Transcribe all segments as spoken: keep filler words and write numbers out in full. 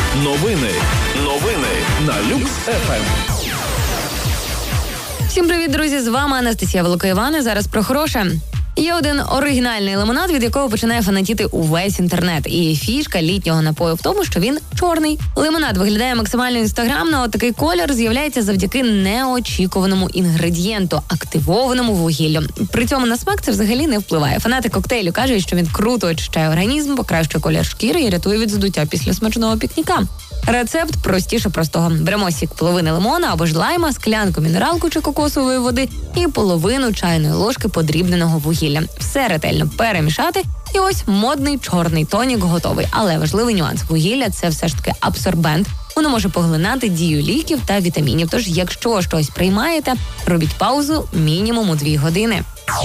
Новини. Новини на Люкс еф ем. Всім привіт, друзі! З вами Анастасія Великоївана. Зараз про хороше. Є один оригінальний лимонад, від якого починає фанатіти увесь інтернет. І фішка літнього напою в тому, що він чорний. Лимонад виглядає максимально інстаграмно, от такий колір з'являється завдяки неочікуваному інгредієнту – активованому вугіллю. При цьому на смак це взагалі не впливає. Фанати коктейлю кажуть, що він круто очищає організм, покращує колір шкіри і рятує від здуття після смачного пікніка. Рецепт простіше простого. Беремо сік половини лимона або ж лайма, склянку мінералку чи кокосової води і половину чайної ложки подрібненого вугілля. Все ретельно перемішати і ось модний чорний тонік готовий. Але важливий нюанс – вугілля – це все ж таки абсорбент. Воно може поглинати дію ліків та вітамінів. Тож, якщо щось приймаєте, робіть паузу мінімум у дві години.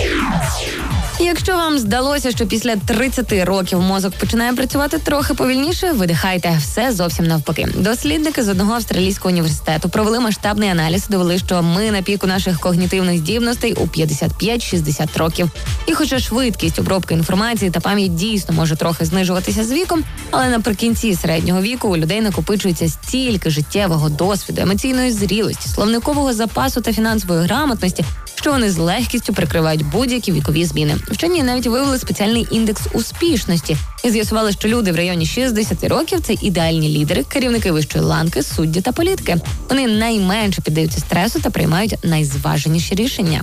Якщо вам здалося, що після тридцяти років мозок починає працювати трохи повільніше, видихайте, все зовсім навпаки. Дослідники з одного австралійського університету провели масштабний аналіз, довели, що ми на піку наших когнітивних здібностей у п'ятдесят п'ять - шістдесят років. І хоча швидкість обробки інформації та пам'ять дійсно може трохи знижуватися з віком, але наприкінці середнього віку у людей накопичується стільки життєвого досвіду, емоційної зрілості, словникового запасу та фінансової грамотності, що вони з легкістю прикривають будь-які вікові зміни. Вчені навіть вивели спеціальний індекс успішності і з'ясували, що люди в районі шістдесят років – це ідеальні лідери, керівники вищої ланки, судді та політики. Вони найменше піддаються стресу та приймають найзваженіші рішення.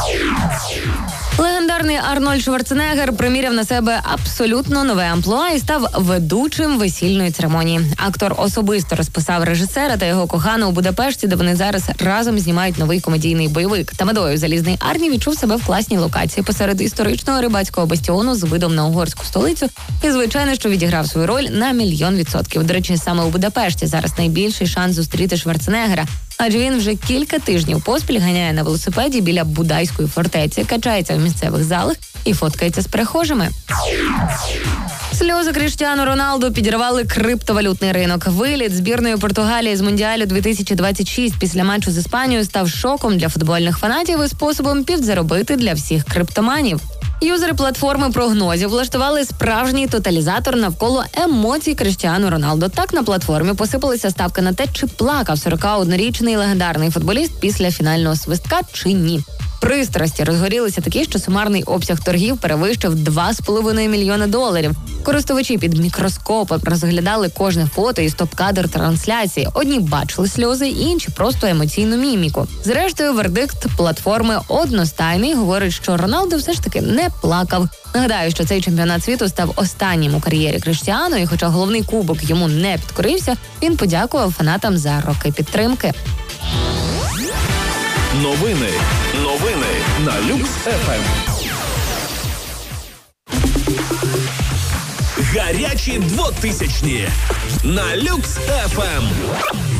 Легендарний Арнольд Шварценеггер приміряв на себе абсолютно нове амплуа і став ведучим весільної церемонії. Актор особисто розписав режисера та його кохану у Будапешті, де вони зараз разом знімають новий комедійний бойовик. Тамадою Залізний Арні відчув себе в класній локації посеред історичного рибацького бастіону з видом на угорську столицю і, звичайно, що відіграв свою роль на мільйон відсотків. До речі, саме у Будапешті зараз найбільший шанс зустріти Шварценеггера, адже він вже кілька тижнів поспіль ганяє на велосипеді біля Будайської фортеці, качається в місцевих залах і фоткається з перехожими. Сльози Кріштіану Роналду підірвали криптовалютний ринок. Виліт збірної Португалії з Мундіалю дві тисячі двадцять шість після матчу з Іспанією став шоком для футбольних фанатів і способом підзаробити для всіх криптоманів. Юзери платформи прогнозів влаштували справжній тоталізатор навколо емоцій Кріштіану Роналду. Так на платформі посипалися ставки на те, чи плакав сорокаоднорічний легендарний футболіст після фінального свистка, чи ні. Пристрасті розгорілися такі, що сумарний обсяг торгів перевищив два з половиною мільйони доларів. Користувачі під мікроскопом розглядали кожне фото і стоп-кадр трансляції. Одні бачили сльози, інші просто емоційну міміку. Зрештою, вердикт платформи одностайний, говорить, що Роналду все ж таки не плакав. Нагадаю, що цей чемпіонат світу став останнім у кар'єрі Кріштіану, і хоча головний кубок йому не підкорився, він подякував фанатам за роки підтримки. Новини. Новини на Люкс еф ем. Гарячі двотисячні на Люкс еф ем.